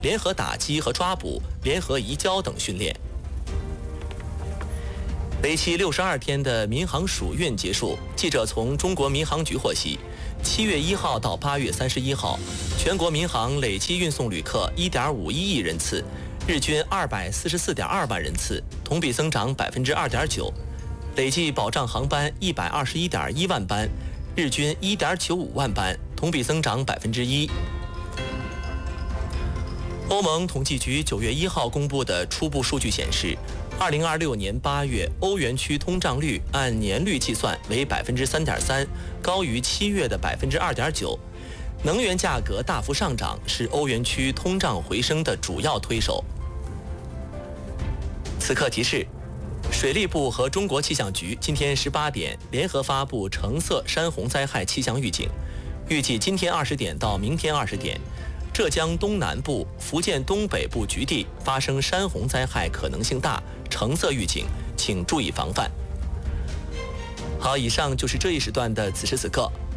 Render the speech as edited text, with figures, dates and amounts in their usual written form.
联合打击和抓捕、联合移交等训练。为期62天的民航暑运结束，记者从中国民航局获悉，7月1号到8月31号，全国民航累计运送旅客1.51亿人次，日均244.2万人次，同比增长2.9%，累计保障航班121.1万班，日均1.95万班，同比增长1%。欧盟统计局9月1号公布的初步数据显示，2026年8月欧元区通胀率按年率计算为3.3%，高于7月的2.9%。能源价格大幅上涨是欧元区通胀回升的主要推手。此刻提示，水利部和中国气象局今天18点联合发布橙色山洪灾害气象预警，预计今天20点到明天20点。浙江东南部、福建东北部局地发生山洪灾害可能性大，橙色预警，请注意防范。好，以上就是这一时段的此时此刻。